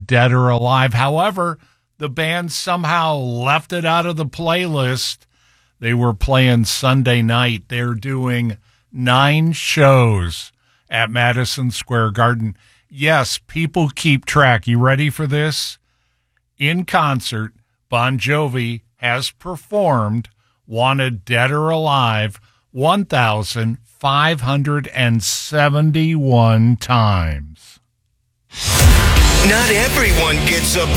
Dead or Alive. However, the band somehow left it out of the playlist. They were playing Sunday night. They're doing 9 shows at Madison Square Garden. Yes, people keep track. You ready for this? In concert, Bon Jovi has performed Wanted Dead or Alive 1,571 times. Not everyone gets a